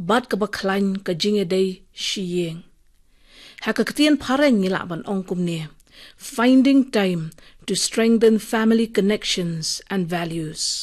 bat ka baklan ka jinge day shiyeng. Haka katian pareng ngila ban ongkum ne. Finding time to strengthen family connections and values.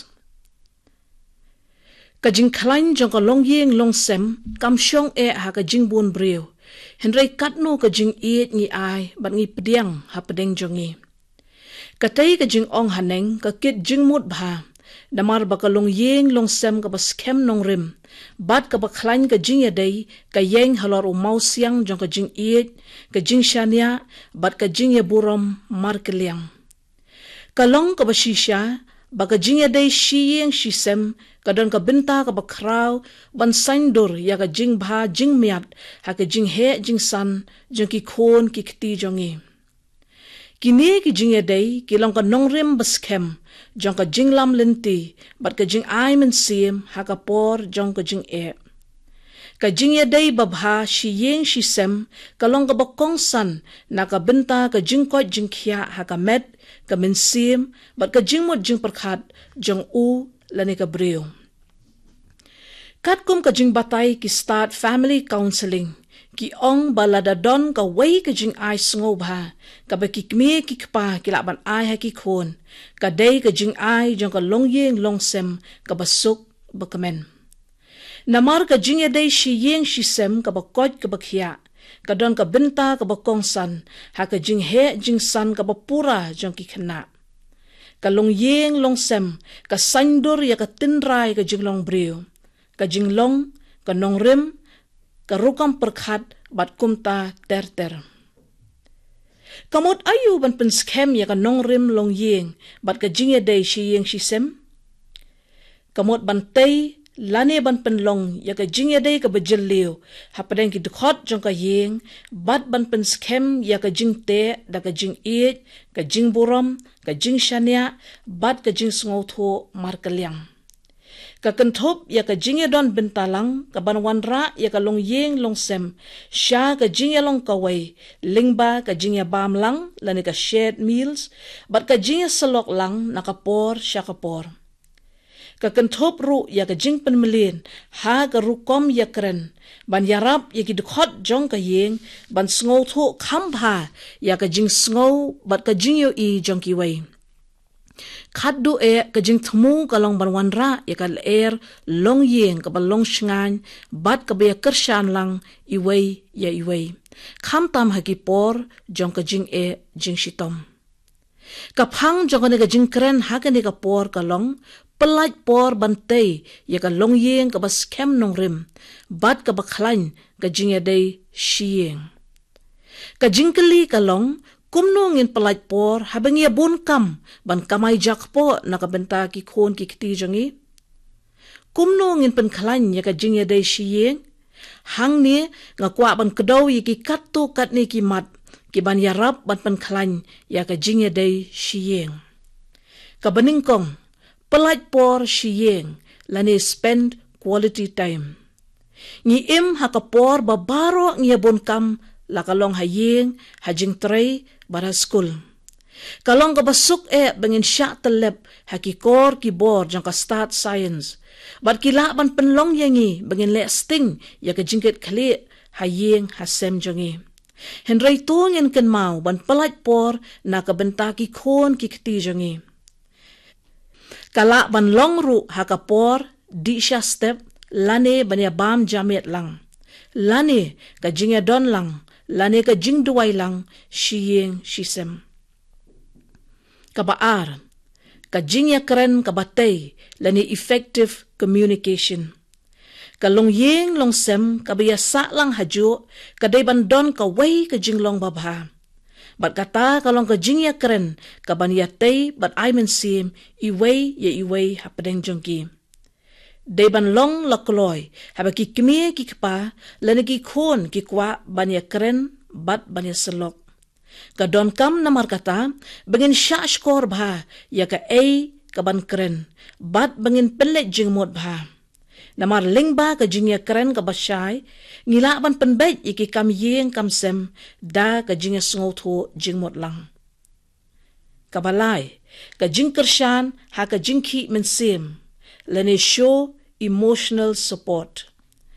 Kajing klan jong ka long yeng long sem kam syong haka jing bun breu. Henry katno kajing iet ngi ai bat ngi pediang ha pedeng jongi. Katay kajing ong haneng ka kit jing mut bha. Damar baka long yeng long sem ka baskem nong rim. Bat ka baklan ka jing yaday ka yeng halor umau siang jong ka jing iet ka jing shania bat ka jing burom mar keliang. Kalong ka basisya baka jing yaday shiyeng shisem kadon ka binta ka bakraw ban saindur ya ka jing bha jing miat ha ka jing he jing san jong ki khon ki kti jongi. Kini ki jing yaday kilong ka nongrim baskem jong ka jing lam linti bat ka jing ai men sim ha ka por jong ka jing Ka jing yaday babha shiyeng shisem kalong ka bakong san na ka binta ka jing kot jing kya ha ka met ka men sim bat ka jing mot jing perkhat jong lani ka breu. Katkum ka jing batay ki start family counseling. Ki ong balada don ka way ka jing ay sngob ha. Ka ba kikmi kikpa kilaban ay ha kikon. Ka day ka jing ay jong ka long yeng long sem ka basuk bakamen. Namar ka jing yaday shiyeng shisem ka bakot ka bakhiya. Ka don ka binta ka bakong san. Ha ka jing he jing san ka bapura jong kikana. Ka long yeng long sem ka sandur ya ka tinray ka jing long breu. Ka jing long ka nong rim karukam perkhat bat kumta ter. Kamot ayu ban penskem ya ka nong rim long yeng bat ka jing yaday shiyeng shisem. Kamot bantay lane ban penlong ya ka jing yaday ka bajeliw hapadeng ki dukhot jong ka yeng bat ban penskem ya ka jing te da ka jing iet ka jing burom ka jing shania bat ka jing sngautho mar kaliang. Ka kentop ya ka jing don bentalang ka banwanra ya ka long yeng long sem sha ka jing long kaway lingba ka jing bam lang lani ka shared meals bat ka jing salok lang nakapor sha kapor. Ka kentop ru ya ka jing penmelin ha ka rukom ya kren ban yarap ya ki dukhot jong ka yeng ban sngow tho khambha ya ka jing sngow bat ka jing yo I jong ki way. Khaddu ka jing thmu ka long ban wanra ya ka long yeng ka balong shngan bat ka ba kershan lang iway ya iway. Kham tam ha ki por jong ka jing jing shitom. Ka phang jong ka jing kren ha ka ni ka por ka long pelaj por bantay ya ka long yeng ka bas kem nong rim bat ka baklan ka jing yaday shiyeng. Ka jing keli ka long kumno ngin pelaj por habang ya bun kam ban kamay jak po nakabenta ki khon ki kti jongi. Kumno ngin penklan ya ka jing yaday shiyeng hang ni nga kwa ban kedaw ya ki kat tu kat ni ki mat ki ban yarap ban penklan ya ka jing yaday shiyeng. Ka beningkong pelaj por shiyeng lani spend quality time. Ngi im hakapor babaro ngi bon kam lakalong hayeng hajing tray bara school. Kalong ka basuk bangin sya telep hakikor kibor jang ka start science. Bat kilaban penlong yangi bangin le sting ya ka jingket kali hayeng hasem jongi. Henry tungin ken mau ban pelaj por na kabentaki khon ki kti jongi. Kala ban long ru hakapor di sya step lane banya bam jamet lang. Lane ka jingya don lang. Lane ka jing duway lang shiyeng shisem. Kabaar ka jingya keren kabatay lane effective communication. Kalong yeng long sem kabiyasa lang hajo kaday bandon ka way ka jinglong babha. Bat kata kalong ka jingya keren kabanyatay bat ay mensim iway ya iway hapadeng jongki. Day ban long lakloy haba ki kimi ki kpa lani ki khon ki kwa banya keren bat banya selok. Kadon kam namar kata bangin sya skor bha ya ka ka ban keren bat bangin penlet jingmot bha. Namar lingba ka jingya keren ka basyay ngila ban penbet iki kam yeng kam sem da ka jingya sngoto jingmot lang. Kabalay ka jing kershan ha ka jingki mensim lani show emotional support.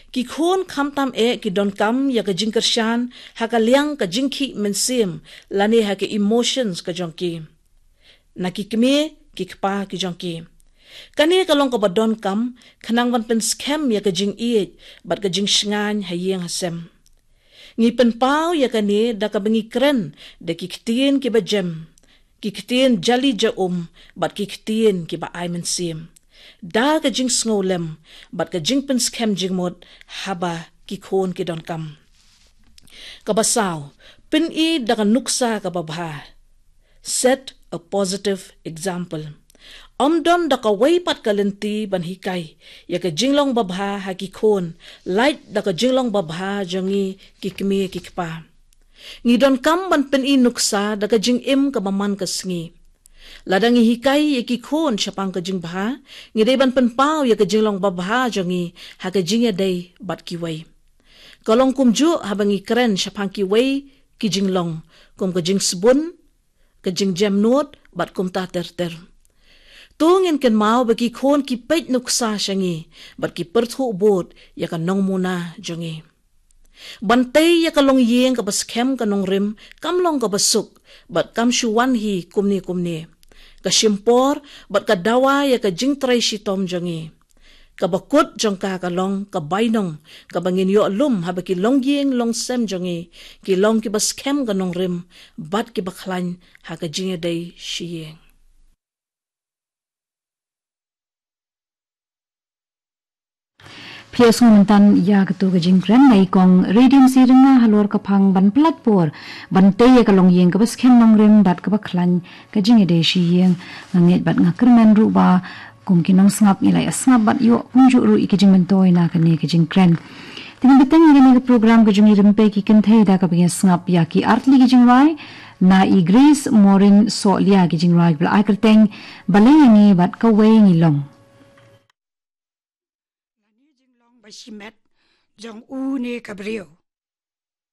ki khon kham tam ki don kam ya ka jing kershan ha ka liang ka jing ki mensim lani ha ke emotions ka jong ki na ki kme ki kpa ki jong ki kani ka long ka badon kam khanang wan pen scam ya ka jing bat ka jing shngan ha yeng hasem ngi pen pau ya ka ne da ka bengi kren de ki ktien ki ba jem ki ktien jali ja bat ki ktien ki ba ai mensim da ka jing snolem bat ka jing pen scam jing mod haba ki khon ki don kam ka basaw pen da ka nuksa ka babha set a positive example don da ka pat ka lenti ban hikai ya ka jinglong babha ha ki khon light da ka jinglong babha jongi ki kme ki kpa ngi don kam ban pen nuksa da ka jing ka baman ka sngi ladang hikai ya ki khon chapang ka jing bha ngi dei ban pen pau ya ka jinglong babha jongi ha ka jing ya dei bat ki wei kalong kum ju ha bangi kren chapang ki wei ki jinglong kum ka jing sbun ka jing jam not bat kum ta ter tungin ken mau bagi khon ki pet nuksa shangi bat ki perthu bot ya ka nong muna jongi bantay ya ka long yeng ka bas kem ka nong rim kam long ka basuk bat kam shuwan hi kumni ka shimpor bat ka dawa ya ka jing tray shitom jongi ka bakut jong ka long ka bainong ka bangin yo alum ha baki long yeng long sem jongi ki long ki bas kem ka nong rim bat ki baklan ha ka jing day shiyeng Pias ngumentan ya ketu ke jingkren nai kong radium sirna halor kapang ban platpor ban te ya kalong yeng kabas ken nongrem dat ka baklan ka jing ede shi yeng nganget bat ngakermen ruba kum kinong snap ilai asngap bat yo punju ru ikijing mentoy na kane ke jingkren tin beteng ngene ke program ke jungi rempe ki kenthei da ka bing snap ya ki artli ki jingrai na i Grace Morin so lia ki jingrai bla aikerteng baleni bat ka wei ngilong Simet jong u ne kabrio